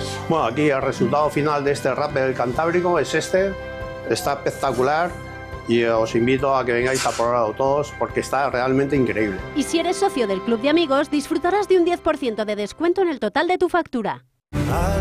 Bueno, aquí el resultado final de este Rappel del Cantábrico es este. Está espectacular y os invito a que vengáis a probarlo todos porque está realmente increíble. Y si eres socio del Club de Amigos, disfrutarás de un 10% de descuento en el total de tu factura.